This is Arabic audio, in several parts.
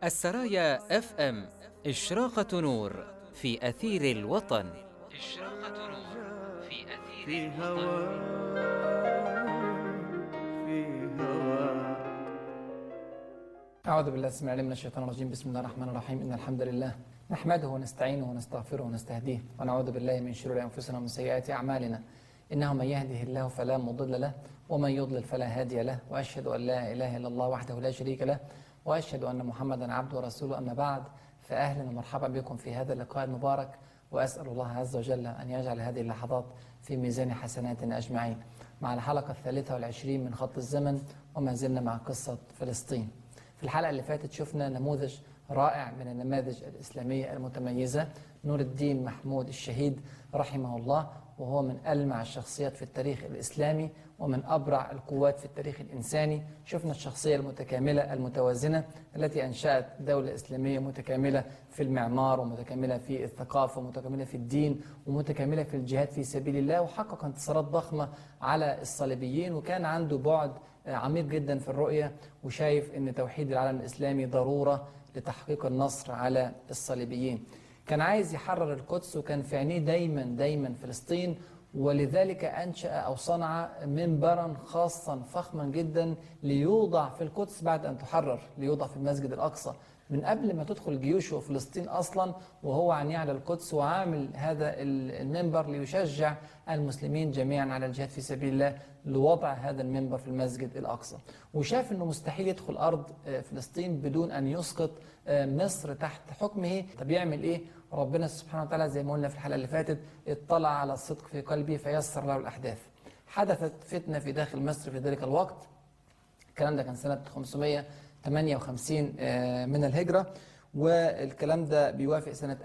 السرايا اف ام، إشراقة نور في أثير الوطن. إشراقة نور في أثير الوطن. أعوذ بالله السميع العليم من الشيطان الرجيم. بسم الله الرحمن الرحيم. إن الحمد لله نحمده ونستعينه ونستغفره ونستهديه ونعوذ بالله من شرور أنفسنا ومن سيئات أعمالنا. إنه من يهده الله فلا مضل له ومن يضلل فلا هادي له، وأشهد أن لا إله إلا الله وحده لا شريك له، وأشهد أن محمدا عبده ورسوله. أما بعد، فأهلا ومرحبا بكم في هذا اللقاء المبارك، وأسأل الله عز وجل أن يجعل هذه اللحظات في ميزان حسناتنا أجمعين. مع الحلقة 23 من خط الزمن، وما زلنا مع قصة فلسطين. في الحلقة اللي فاتت شفنا نموذج رائع من النماذج الإسلامية المتميزة، نور الدين محمود الشهيد رحمه الله، وهو من ألمع الشخصيات في التاريخ الإسلامي ومن أبرع القوات في التاريخ الإنساني. شفنا الشخصية المتكاملة المتوازنة التي أنشأت دولة إسلامية متكاملة في المعمار، ومتكاملة في الثقافة، ومتكاملة في الدين، ومتكاملة في الجهاد في سبيل الله، وحقق انتصارات ضخمة على الصليبيين. وكان عنده بعد عميق جدا في الرؤية، وشايف أن توحيد العالم الإسلامي ضرورة لتحقيق النصر على الصليبيين. كان عايز يحرر القدس، وكان في عينيه دايما فلسطين، ولذلك أنشأ أو صنع منبرا خاصا فخما جدا ليوضع في القدس بعد أن تحرر، ليوضع في المسجد الأقصى من قبل ما تدخل جيوشه فلسطين أصلا، وهو عينيه على القدس، وعامل هذا المنبر ليشجع المسلمين جميعا على الجهاد في سبيل الله، لوضع هذا المنبر في المسجد الأقصى. وشاف أنه مستحيل يدخل أرض فلسطين بدون أن يسقط مصر تحت حكمه. طب يعمل إيه؟ ربنا سبحانه وتعالى زي ما قلنا في الحلقة اللي فاتت اطلع على الصدق في قلبه فيسر له الأحداث. حدثت فتنة في داخل مصر في ذلك الوقت، الكلام ده كان سنة 558 من الهجرة، والكلام ده بيوافق سنة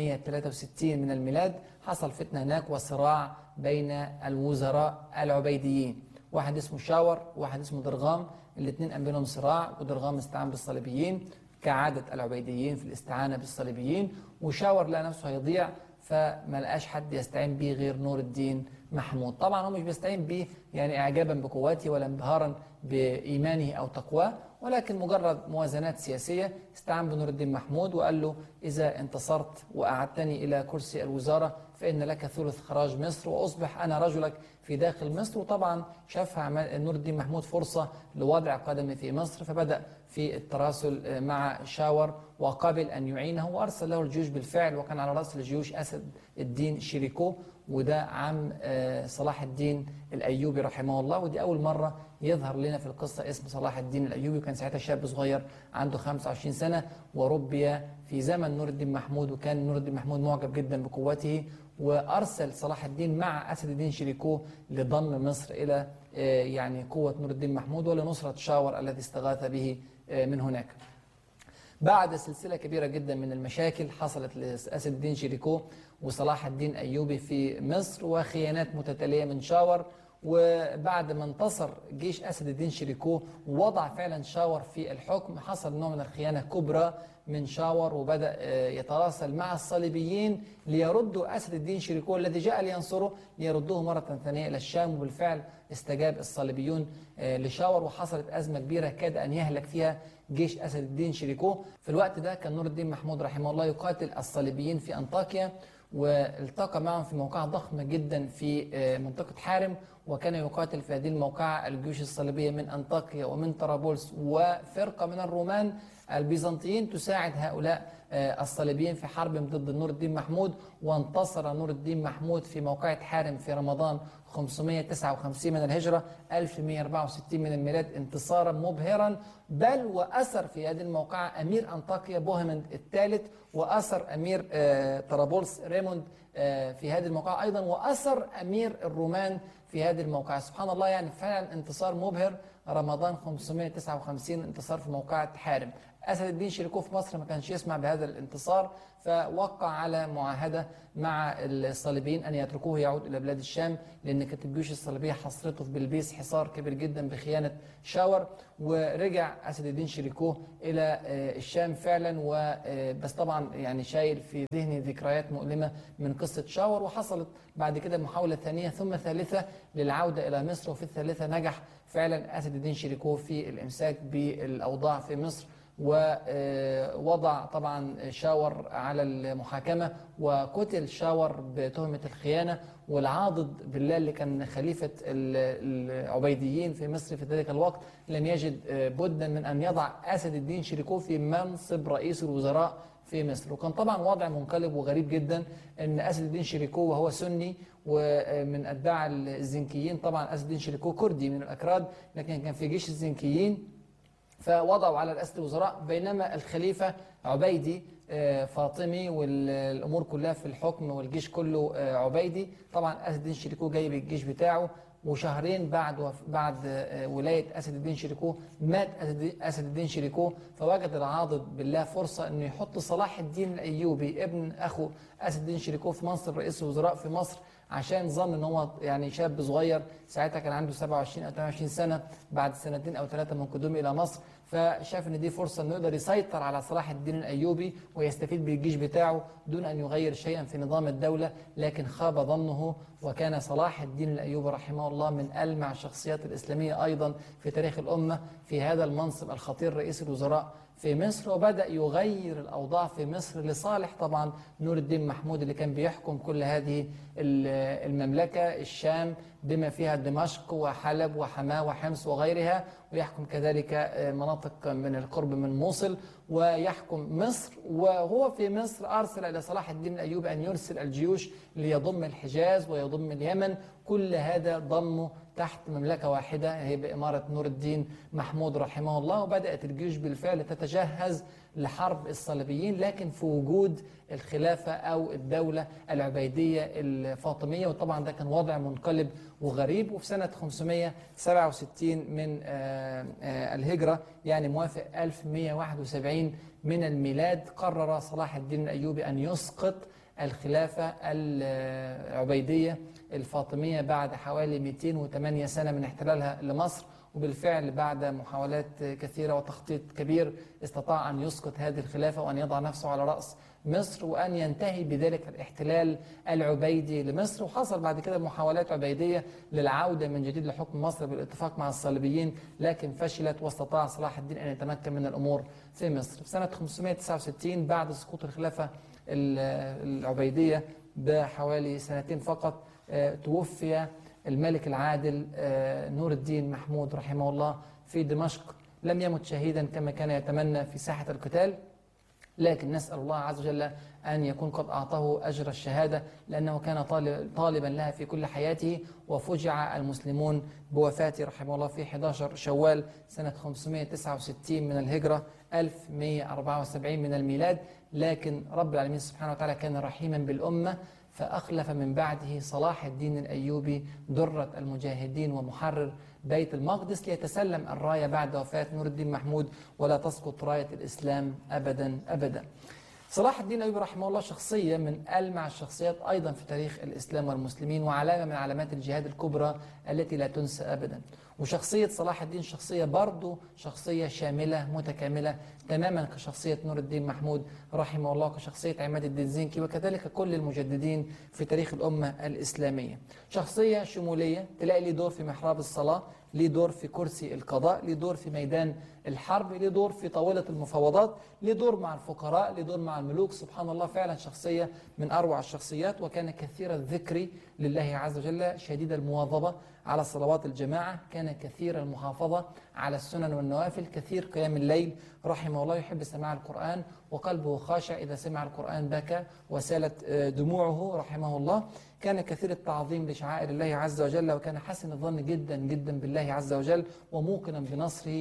1163 من الميلاد. حصل فتنة هناك وصراع بين الوزراء العبيديين، واحد اسمه شاور وواحد اسمه درغام. الاثنين قام بينهم صراع، ودرغام استعان بالصليبيين كعادة العبيديين في الاستعانة بالصليبيين، وشاور لقى نفسه هيضيع، فما لقاش حد يستعين به غير نور الدين محمود. طبعا هو مش بيستعين به يعني اعجابا بقوته ولا انبهارا بايمانه او تقواه، ولكن مجرد موازنات سياسيه. استعان بنور الدين محمود وقال له: اذا انتصرت واعدتني الى كرسي الوزاره فان لك ثلث خراج مصر، واصبح انا رجلك في داخل مصر. وطبعا شاف نور الدين محمود فرصه لوضع قدمه في مصر، فبدا في التراسل مع شاور وقبل ان يعينه، وارسل له الجيوش بالفعل. وكان على راس الجيوش اسد الدين شيريكو، وده عم صلاح الدين الأيوبي رحمه الله. ودي أول مرة يظهر لنا في القصة اسم صلاح الدين الأيوبي، وكان ساعتها شاب صغير عنده 25 سنة، وربي في زمن نور الدين محمود، وكان نور الدين محمود معجب جدا بقوته، وأرسل صلاح الدين مع أسد الدين شيريكو لضم مصر إلى يعني قوة نور الدين محمود ولنصرة شاور الذي استغاث به من هناك. بعد سلسلة كبيرة جدا من المشاكل حصلت لأسد الدين شيريكو وصلاح الدين أيوبي في مصر، وخيانات متتالية من شاور. وبعد ما انتصر جيش أسد الدين شيريكو ووضع فعلا شاور في الحكم، حصل نوع من الخيانة كبرى من شاور، وبدأ يتراسل مع الصليبيين ليردوا أسد الدين شيريكو الذي جاء لينصره، ليردوه مرة ثانية إلى الشام. وبالفعل استجاب الصليبيون لشاور، وحصلت أزمة كبيرة كاد أن يهلك فيها جيش أسد الدين شيريكو. في الوقت ده كان نور الدين محمود رحمه الله يقاتل الصليبيين في أنطاكيا، والتقى معهم في موقعة ضخمة جدا في منطقة حارم، وكان يقاتل في هذه الموقعة الجيوش الصليبية من أنطاكيا ومن طرابلس، وفرقة من الرومان البيزنطيين تساعد هؤلاء الصليبيين في حرب ضد نور الدين محمود. وانتصر نور الدين محمود في موقعة حارم في رمضان 559 من الهجرة 1164 من الميلاد انتصارا مبهرا، بل وأسر في هذه الموقعة أمير أنطاكيا بوهمند الثالث، وأسر أمير طرابلس ريموند في هذه الموقعة أيضا، وأسر أمير الرومان في هذه الموقعة. سبحان الله، يعني فعلا انتصار مبهر. رمضان 559 انتصار في موقعة حارم. أسد الدين شيريكو في مصر ما كانش يسمع بهذا الانتصار، فوقع على معاهدة مع الصليبيين أن يتركوه يعود إلى بلاد الشام، لأن كانت الجيوش الصليبية حصرته في بلبيس حصار كبير جدا بخيانة شاور. ورجع أسد الدين شيريكو إلى الشام فعلا، بس طبعا يعني شايل في ذهني ذكريات مؤلمة من قصة شاور. وحصلت بعد كده محاولة ثانية ثم ثالثة للعودة إلى مصر، وفي الثالثة نجح فعلا أسد الدين شيريكو في الإمساك بالأوضاع في مصر ووضع طبعا شاور على المحاكمة، وقتل شاور بتهمة الخيانة. والعاضد بالله اللي كان خليفة العبيديين في مصر في ذلك الوقت لم يجد بدا من أن يضع أسد الدين شريكوه في منصب رئيس الوزراء في مصر. وكان طبعا وضع منقلب وغريب جدا أن أسد الدين شريكوه وهو سني ومن أتباع الزنكيين، طبعا أسد الدين شريكوه كردي من الأكراد لكن كان في جيش الزنكيين، فوضعوا على رئاسة الوزراء، بينما الخليفة عبيدي فاطمي والأمور كلها في الحكم والجيش كله عبيدي. طبعا أسد الدين شريكوه جايب الجيش بتاعه، وشهرين بعد ولاية أسد الدين شريكوه مات أسد الدين شريكوه. فوجد العاضد بالله فرصة أنه يحط صلاح الدين الأيوبي ابن أخو أسد الدين شريكوه في منصب رئيس الوزراء في مصر، عشان ظن ان هو يعني شاب صغير، ساعتها كان عنده 27 او 28 سنه بعد سنتين او ثلاثه من قدومه الى مصر. فشاف ان دي فرصه انه يقدر يسيطر على صلاح الدين الايوبي ويستفيد بالجيش بتاعه دون ان يغير شيئا في نظام الدوله، لكن خاب ظنه. وكان صلاح الدين الايوبي رحمه الله من ألمع الشخصيات الاسلاميه ايضا في تاريخ الامه في هذا المنصب الخطير رئيس الوزراء في مصر، وبدأ يغير الأوضاع في مصر لصالح طبعا نور الدين محمود اللي كان بيحكم كل هذه المملكة، الشام بما فيها دمشق وحلب وحماة وحمص وغيرها، ويحكم كذلك مناطق من القرب من موصل، ويحكم مصر. وهو في مصر أرسل إلى صلاح الدين الأيوبي أن يرسل الجيوش ليضم الحجاز ويضم اليمن، كل هذا ضمه تحت مملكة واحدة هي بإمارة نور الدين محمود رحمه الله. وبدأت الجيوش بالفعل تتجهز لحرب الصليبيين، لكن في وجود الخلافة أو الدولة العبيدية الفاطمية، وطبعا ده كان وضع منقلب وغريب. وفي سنة 567 من الهجرة يعني موافق 1171 من الميلاد، قرر صلاح الدين الأيوبي أن يسقط الخلافة العبيدية الفاطمية بعد حوالي 208 سنة من احتلالها لمصر. وبالفعل بعد محاولات كثيرة وتخطيط كبير استطاع أن يسقط هذه الخلافة وأن يضع نفسه على رأس مصر، وأن ينتهي بذلك الاحتلال العبيدي لمصر. وحصل بعد كده محاولات عبيدية للعودة من جديد لحكم مصر بالاتفاق مع الصليبيين، لكن فشلت، واستطاع صلاح الدين أن يتمكن من الأمور في مصر. في سنة 569 بعد سقوط الخلافة العبيدية بحوالي سنتين فقط توفي الملك العادل نور الدين محمود رحمه الله في دمشق. لم يمت شهيدا كما كان يتمنى في ساحة القتال، لكن نسأل الله عز وجل أن يكون قد أعطاه أجر الشهادة، لأنه كان طالبا لها في كل حياته. وفجع المسلمون بوفاته رحمه الله في 11 شوال سنة 569 من الهجرة 1174 من الميلاد. لكن رب العالمين سبحانه وتعالى كان رحيما بالأمة، فأخلف من بعده صلاح الدين الأيوبي درة المجاهدين ومحرر بيت المقدس ليتسلم الراية بعد وفاة نور الدين محمود، ولا تسقط راية الإسلام أبدا أبدا. صلاح الدين الأيوبي رحمه الله شخصية من ألمع الشخصيات أيضا في تاريخ الإسلام والمسلمين، وعلامة من علامات الجهاد الكبرى التي لا تنسى أبدا. وشخصية صلاح الدين شخصية برضو شخصية شاملة متكاملة تماما كشخصية نور الدين محمود رحمه الله، كشخصية عماد الدين زنكي، وكذلك كل المجددين في تاريخ الأمة الإسلامية. شخصية شمولية، تلاقي ليه دور في محراب الصلاة، ليه دور في كرسي القضاء، ليه دور في ميدان الحرب، ليه دور في طاولة المفاوضات، ليه دور مع الفقراء، ليه دور مع الملوك. سبحان الله، فعلا شخصية من أروع الشخصيات. وكان كثير الذكر لله عز وجل، شديد المواظبة على صلوات الجماعة، كان كثير المحافظة على السنن والنوافل، كثير قيام الليل رحمه الله، يحب سماع القرآن وقلبه خاشع إذا سمع القرآن بكى وسالت دموعه رحمه الله. كان كثير التعظيم لشعائر الله عز وجل، وكان حسن الظن جدا جدا بالله عز وجل، وموقنا بنصره،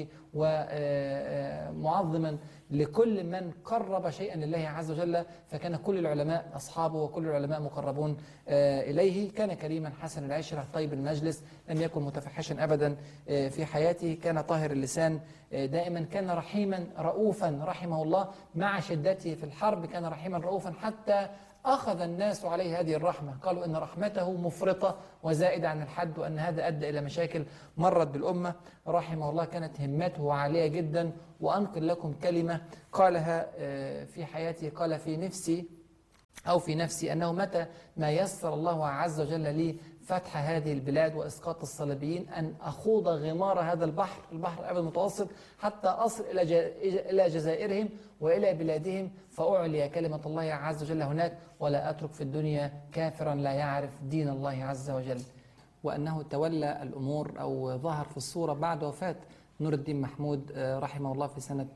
ومعظما لكل من قرب شيئا لله عز وجل. فكان كل العلماء أصحابه وكل العلماء مقربون إليه. كان كريما حسن العشرة طيب المجلس، لم يكن متفحشا أبدا في حياته، كان طاهر اللسان دائما، كان رحيما رؤوفا رحمه الله مع شدته في الحرب، كان رحيما رؤوفا حتى أخذ الناس عليه هذه الرحمة، قالوا إن رحمته مفرطة وزائدة عن الحد، وأن هذا أدى إلى مشاكل مرت بالأمة رحمه الله. كانت همته عالية جدا. وأنقل لكم كلمة قالها في حياته، قال في نفسي أنه متى ما يسر الله عز وجل لي فتح هذه البلاد وإسقاط الصليبيين أن أخوض غمار هذا البحر الأبيض المتوسط حتى أصل إلى جزائرهم وإلى بلادهم، فأعلي كلمة الله عز وجل هناك: ولا أترك في الدنيا كافرا لا يعرف دين الله عز وجل. وأنه تولى الأمور أو ظهر في الصورة بعد وفاة نور الدين محمود رحمه الله في سنة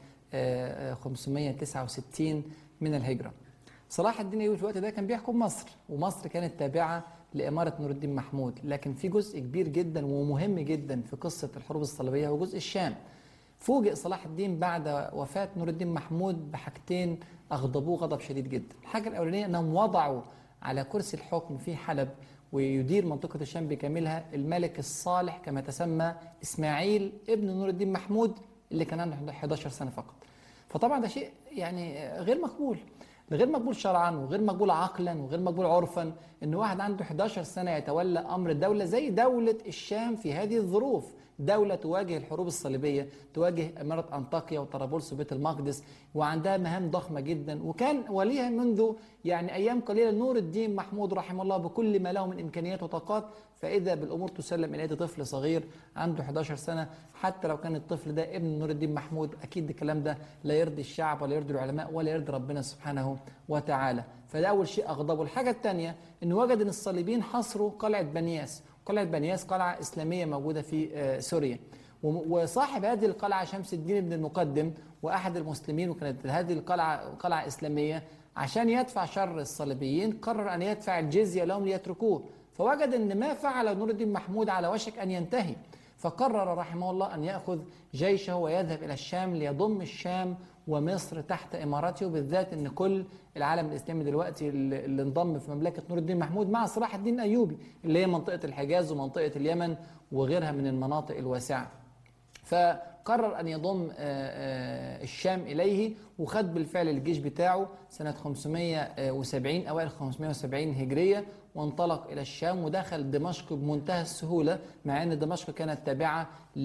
569 من الهجرة. صلاح الدين الأيوبي في الوقت ده كان بيحكم مصر، ومصر كانت تابعة لإمارة نور الدين محمود، لكن في جزء كبير جدا ومهم جدا في قصة الحروب الصليبية هو جزء الشام. فوجئ صلاح الدين بعد وفاة نور الدين محمود بحاجتين أغضبوه غضب شديد جدا. الحاجة الأولانية أنهم وضعوا على كرسي الحكم في حلب ويدير منطقة الشام بكاملها الملك الصالح كما تسمى إسماعيل ابن نور الدين محمود اللي كان عنده 11 سنة فقط. فطبعا ده شيء يعني غير مقبول شرعا وغير مقبول عقلا وغير مقبول عرفا ان واحد عنده 11 سنة يتولى امر دولة زي دولة الشام في هذه الظروف، دولة تواجه الحروب الصليبية، تواجه إمارة أنطاكيا وطرابلس وبيت المقدس، وعندها مهام ضخمة جدا، وكان وليها منذ يعني أيام قليلة نور الدين محمود رحمه الله بكل ما له من إمكانيات وطاقات، فإذا بالأمور تسلم إلى يد طفل صغير عنده 11 سنة. حتى لو كان الطفل ده ابن نور الدين محمود أكيد الكلام ده لا يرضي الشعب ولا يرضي العلماء ولا يرضي ربنا سبحانه وتعالى. فده أول شيء أغضبه. الحاجة الثانية إنه وجد أن الصليبيين حصروا قلعة بنياس. قلعة بنياس قلعة إسلامية موجودة في سوريا، وصاحب هذه القلعة شمس الدين بن المقدم وأحد المسلمين، وكانت هذه القلعة قلعة إسلامية، عشان يدفع شر الصليبيين قرر أن يدفع الجزية لهم ليتركوه، فوجد أن ما فعل نور الدين محمود على وشك أن ينتهي، فقرر رحمه الله أن يأخذ جيشه ويذهب إلى الشام ليضم الشام ومصر تحت إمارته، بالذات أن كل العالم الإسلامي دلوقتي اللي انضم في مملكة نور الدين محمود مع صلاح الدين الأيوبي اللي هي منطقة الحجاز ومنطقة اليمن وغيرها من المناطق الواسعة. فقرر أن يضم الشام إليه، وخد بالفعل الجيش بتاعه سنة 570 أوائل 570 هجرية، وانطلق إلى الشام ودخل دمشق بمنتهى السهولة، مع أن دمشق كانت تابعة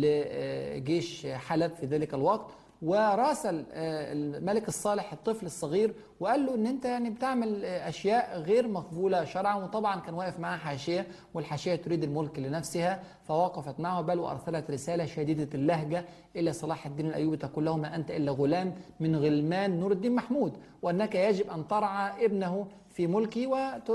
لجيش حلب في ذلك الوقت. وراسل الملك الصالح الطفل الصغير وقال له ان انت يعني بتعمل اشياء غير مقبوله شرعا، وطبعا كان واقف معاه حاشيه والحاشيه تريد الملك لنفسها، فوقفت معه بل وارسلت رساله شديده اللهجه الى صلاح الدين الايوبي تقول له: ما انت الا غلام من غلمان نور الدين محمود، وانك يجب ان ترعى ابنه في ملكي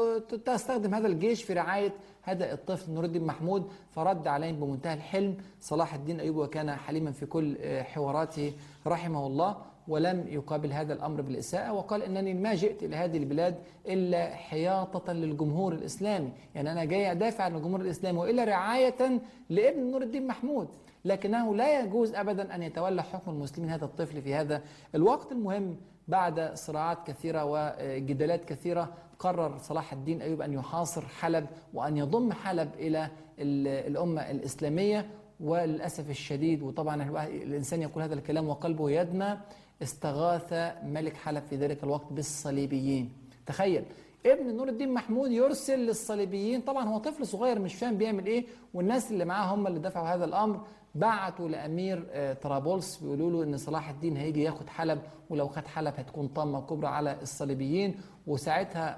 وتستخدم هذا الجيش في رعايه هذا الطفل نور الدين محمود. فرد عليهم بمنتهى الحلم صلاح الدين الأيوبي، وكان حليما في كل حواراته رحمه الله، ولم يقابل هذا الأمر بالإساءة، وقال: إنني ما جئت إلى هذه البلاد إلا حياطة للجمهور الإسلامي، يعني أنا جاي أدافع عن الجمهور الإسلامي وإلا رعاية لابن نور الدين محمود، لكنه لا يجوز أبدا أن يتولى حكم المسلمين هذا الطفل في هذا الوقت المهم. بعد صراعات كثيرة وجدالات كثيرة قرر صلاح الدين الأيوبي أن يحاصر حلب وأن يضم حلب إلى الأمة الإسلامية. وللأسف الشديد، وطبعا الإنسان يقول هذا الكلام وقلبه يدمى، استغاث ملك حلب في ذلك الوقت بالصليبيين. تخيل ابن نور الدين محمود يرسل للصليبيين، طبعا هو طفل صغير مش فاهم بيعمل ايه، والناس اللي معاه هم اللي دفعوا هذا الامر. بعتوا لامير طرابلس بيقولوا له ان صلاح الدين هيجي ياخد حلب، ولو خد حلب هتكون طامه كبرى على الصليبيين. وساعتها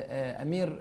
امير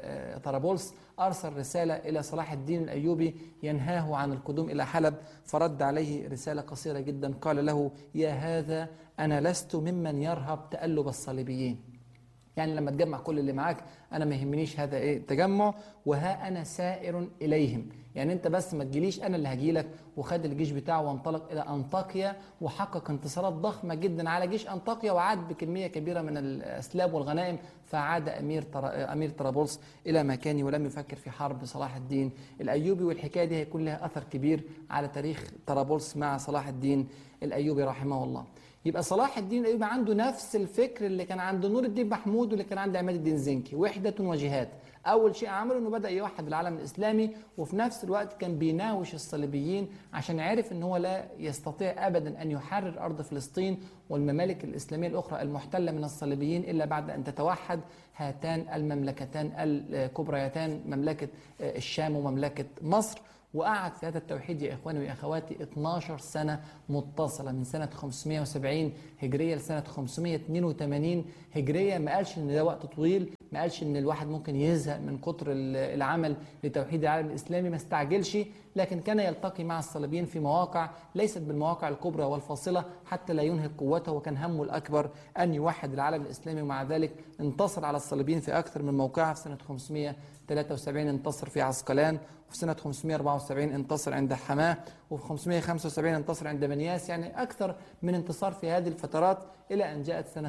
طرابلس ارسل رساله الى صلاح الدين الايوبي ينهاه عن القدوم الى حلب، فرد عليه رساله قصيره جدا قال له: يا هذا انا لست ممن يرهب تألب الصليبيين، يعني لما تجمع كل اللي معاك أنا ما يهمنيش هذا إيه تجمع، وها أنا سائر إليهم، يعني أنت بس ما تجيليش أنا اللي هجيلك. وخد الجيش بتاعه وانطلق إلى أنطاكيا، وحقق انتصارات ضخمة جدا على جيش أنطاكيا، وعاد بكمية كبيرة من الأسلاب والغنائم. فعاد أمير طرابلس إلى مكانه ولم يفكر في حرب صلاح الدين الأيوبي. والحكاية دي هيكون لها أثر كبير على تاريخ طرابلس مع صلاح الدين الأيوبي رحمه الله. يبقى صلاح الدين الأيوبي عنده نفس الفكر اللي كان عند نور الدين محمود واللي كان عند عماد الدين زنكي، وحدة وجهاد. أول شيء عمله إنه بدأ يوحد العالم الإسلامي، وفي نفس الوقت كان بيناوش الصليبيين عشان عرف إن هو لا يستطيع أبدا أن يحرر أرض فلسطين والممالك الإسلامية الأخرى المحتلة من الصليبيين إلا بعد أن تتوحد هاتان المملكتان الكبريتان، مملكة الشام ومملكة مصر. وقعد في هذا التوحيد يا إخواني وأخواتي 12 سنة متصلة، من سنة 570 هجرية لسنة 582 هجرية. ما قالش إن ده وقت طويل، ما قالش إن الواحد ممكن يزهق من كتر العمل لتوحيد العالم الإسلامي، ما استعجلش، لكن كان يلتقي مع الصليبيين في مواقع ليست بالمواقع الكبرى والفاصلة حتى لا ينهك قوته، وكان همه الأكبر أن يوحد العالم الإسلامي. ومع ذلك انتصر على الصليبيين في أكثر من موقع. في سنة 573 انتصر في عسقلان، وفي سنة 574 انتصر عند حماه، وفي 575 انتصر عند بنياس، يعني أكثر من انتصار في هذه الفترات، إلى أن جاءت سنة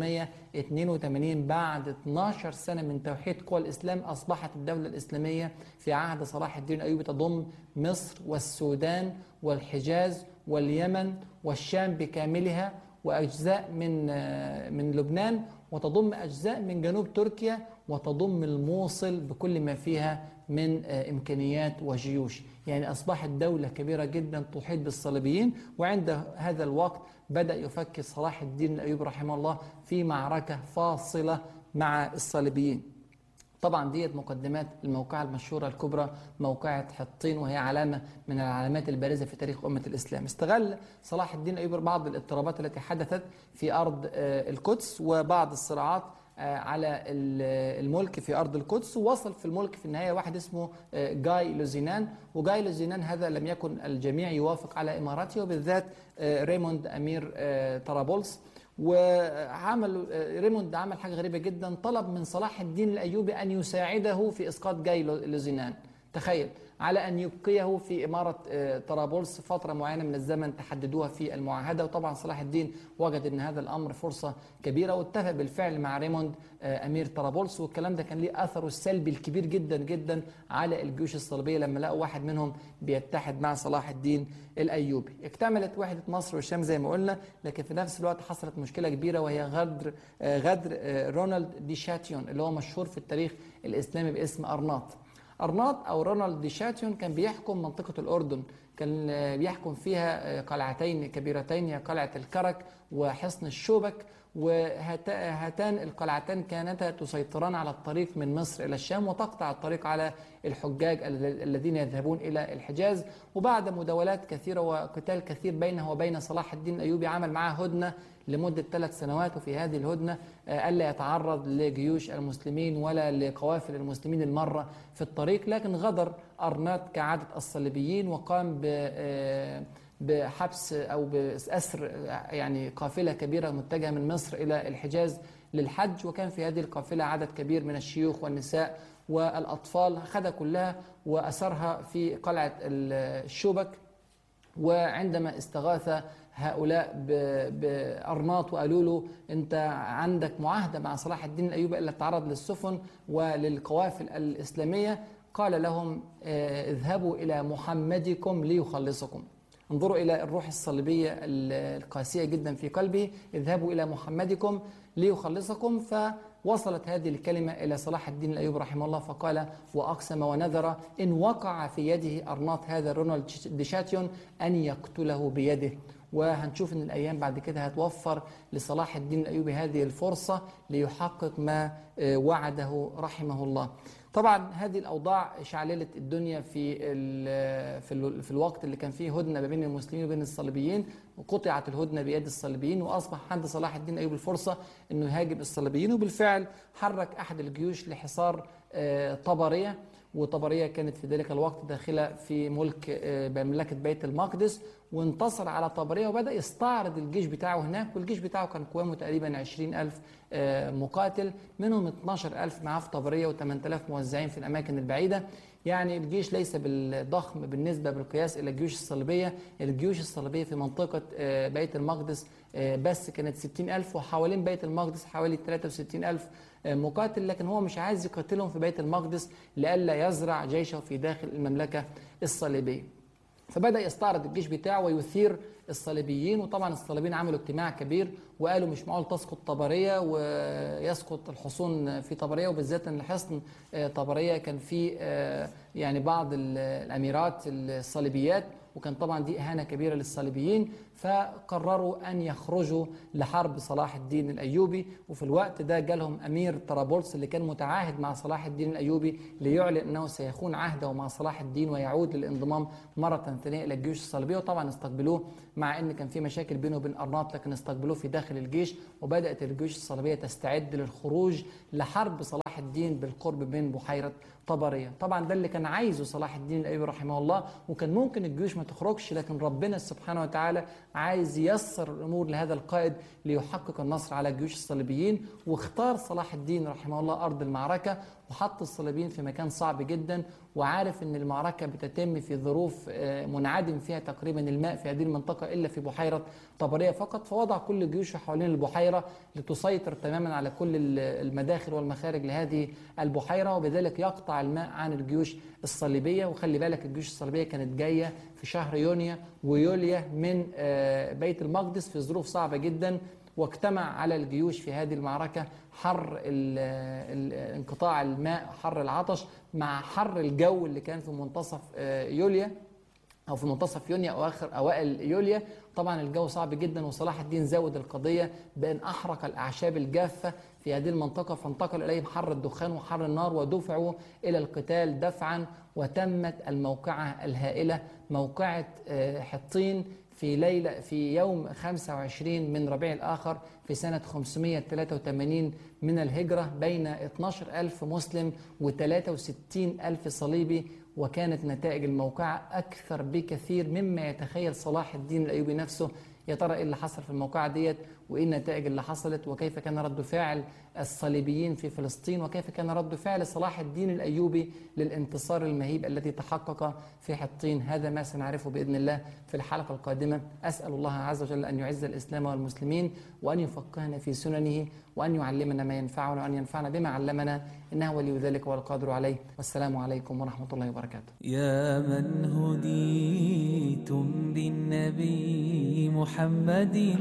582 بعد 12 سنة من توحيد قوى الإسلام أصبحت الدولة الإسلامية في عهد صلاح الدين الأيوبي تضم مصر والسودان والحجاز واليمن والشام بكاملها، وأجزاء من لبنان، وتضم أجزاء من جنوب تركيا، وتضم الموصل بكل ما فيها من إمكانيات وجيوش. يعني أصبحت دولة كبيرة جدا تحيط بالصليبيين. وعند هذا الوقت بدأ يفكر صلاح الدين الأيوبي رحمه الله في معركة فاصلة مع الصليبيين. طبعا ديت مقدمات الموقعة المشهورة الكبرى، موقعة حطين، وهي علامة من العلامات البارزة في تاريخ أمة الإسلام. استغل صلاح الدين الأيوبي بعض الاضطرابات التي حدثت في أرض القدس وبعض الصراعات على الملك في أرض القدس، ووصل في الملك في النهاية واحد اسمه جاي لوزينان. وجاي لوزينان هذا لم يكن الجميع يوافق على إمارته، وبالذات ريموند أمير طرابلس. وعمل ريموند عمل حاجة غريبة جدا، طلب من صلاح الدين الأيوبي أن يساعده في إسقاط جاي لوزينان. تخيل، على أن يبقيه في إمارة طرابلس فترة معينة من الزمن تحددوها في المعاهدة. وطبعا صلاح الدين وجد أن هذا الأمر فرصة كبيرة، واتفق بالفعل مع ريموند أمير طرابلس. والكلام ده كان ليه أثره السلبي الكبير جدا جدا على الجيوش الصليبية لما لقوا واحد منهم بيتحد مع صلاح الدين الأيوبي. اكتملت وحدة مصر والشام زي ما قلنا، لكن في نفس الوقت حصلت مشكلة كبيرة، وهي غدر رونالد دي شاتيون، اللي هو مشهور في التاريخ الإسلامي باسم أرناط. أرناط أو رونالد دي شاتيون كان بيحكم منطقة الأردن، كان بيحكم فيها قلعتين كبيرتين، هي قلعة الكرك وحصن الشوبك. وهاتان القلعتان كانتا تسيطران على الطريق من مصر إلى الشام، وتقطع الطريق على الحجاج الذين يذهبون إلى الحجاز. وبعد مداولات كثيرة وقتال كثير بينه وبين صلاح الدين الأيوبي عمل معه هدنة لمدة 3 سنوات، وفي هذه الهدنة ألا يتعرض لجيوش المسلمين ولا لقوافل المسلمين المرة في الطريق. لكن غدر أرناط كعادة الصليبيين، وقام بحبس أو بأسر يعني قافلة كبيرة متجهة من مصر إلى الحجاز للحج. وكان في هذه القافلة عدد كبير من الشيوخ والنساء والأطفال، أخذها كلها وأسرها في قلعة الشوبك. وعندما استغاث هؤلاء بأرناط وقالوا له أنت عندك معاهدة مع صلاح الدين الأيوبي ألا تتعرض للسفن وللقوافل الإسلامية، قال لهم اذهبوا إلى محمدكم ليخلصكم. انظروا إلى الروح الصليبية القاسية جدا في قلبه، اذهبوا إلى محمدكم ليخلصكم. فوصلت هذه الكلمة إلى صلاح الدين الأيوبي رحمه الله، فقال وأقسم ونذر إن وقع في يده أرناط هذا رونالد دي شاتيون أن يقتله بيده. وهنشوف أن الأيام بعد كده هتوفر لصلاح الدين الأيوبي هذه الفرصة ليحقق ما وعده رحمه الله. طبعا هذه الأوضاع شعللت الدنيا في الوقت اللي كان فيه هدنة ما بين المسلمين وبين الصليبيين، وقطعت الهدنة بيد الصليبيين، وأصبح عند صلاح الدين الأيوبي الفرصة أنه يهاجم الصليبيين. وبالفعل حرك أحد الجيوش لحصار طبرية، وطبرية كانت في ذلك الوقت داخلة في مملكة بيت المقدس، وانتصر على طبرية وبدأ يستعرض الجيش بتاعه هناك. والجيش بتاعه كان قوامه تقريبا 20,000 مقاتل، منهم 12,000 معاه في طبرية و8,000 موزعين في الأماكن البعيدة. يعني الجيش ليس بالضخم بالنسبة بالقياس إلى الجيوش الصليبية. الجيوش الصليبية في منطقة بيت المقدس بس كانت 60,000، وحوالين بيت المقدس حوالي 63,000 مقاتل. لكن هو مش عايز يقاتلهم في بيت المقدس لئلا يزرع جيشه في داخل المملكة الصليبية. فبدأ يستعرض الجيش بتاعه ويثير الصليبيين. وطبعا الصليبيين عملوا اجتماع كبير وقالوا مش معقول تسقط طبرية ويسقط الحصون في طبرية، وبالذات ان حصن طبرية كان فيه يعني بعض الأميرات الصليبيات، وكان طبعا دي إهانة كبيرة للصليبيين، فقرروا أن يخرجوا لحرب صلاح الدين الأيوبي. وفي الوقت ده جالهم أمير طرابلس اللي كان متعاهد مع صلاح الدين الأيوبي ليعلن أنه سيخون عهده مع صلاح الدين ويعود للانضمام مرة ثانية إلى الجيوش الصليبية. وطبعا استقبلوه مع أن كان في مشاكل بينه وبين أرناط، لكن استقبلوه في داخل الجيش، وبدأت الجيوش الصليبية تستعد للخروج لحرب صلاح الدين بالقرب من بحيرة طبرية. طبعا ده اللي كان عايزه صلاح الدين الأيوبي رحمه الله، وكان ممكن الجيوش ما تخرجش، لكن ربنا سبحانه وتعالى عايز ييسر الأمور لهذا القائد ليحقق النصر على الجيوش الصليبيين. واختار صلاح الدين رحمه الله أرض المعركة، وحط الصليبيين في مكان صعب جدا، وعارف ان المعركة بتتم في ظروف منعدم فيها تقريبا الماء في هذه المنطقة إلا في بحيرة طبرية فقط، فوضع كل جيوشه حوالين البحيرة لتسيطر تماما على كل المداخل والمخارج لهذه البحيرة، وبذلك يقطع الماء عن الجيوش الصليبية. وخلي بالك الجيوش الصليبية كانت جاية في شهر يونيو ويوليا من بيت المقدس في ظروف صعبة جدا، واجتمع على الجيوش في هذه المعركة حر انقطاع الماء، حر العطش، مع حر الجو اللي كان في منتصف يوليو أو في منتصف يونيو أو آخر أوائل يوليو. طبعا الجو صعب جدا، وصلاح الدين زود القضية بأن أحرق الأعشاب الجافة في هذه المنطقة، فانتقل إليهم حر الدخان وحر النار، ودفعوا إلى القتال دفعا. وتمت الموقعة الهائلة، موقعة حطين، في يوم 25 من ربيع الآخر في سنة 583 من الهجرة، بين 12,000 مسلم و63,000 صليبي. وكانت نتائج الموقعة أكثر بكثير مما يتخيل صلاح الدين الأيوبي نفسه. يا ترى إيه اللي حصل في الموقعة ديت، وإيه النتائج اللي حصلت، وكيف كان رد فعل الصليبيين في فلسطين، وكيف كان رد فعل صلاح الدين الأيوبي للانتصار المهيب الذي تحقق في حطين. هذا ما سنعرفه بإذن الله في الحلقة القادمة. أسأل الله عز وجل أن يعز الإسلام والمسلمين، وأن يفقهنا في سننه، وأن يعلمنا ما ينفعنا، وأن ينفعنا بما علمنا، إنه ولي ذلك والقادر عليه. والسلام عليكم ورحمة الله وبركاته. يا من هديتم بالنبي محمد.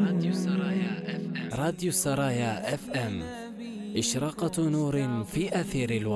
راديو سرايا اف ام، إشراقة نور في أثير الوطن.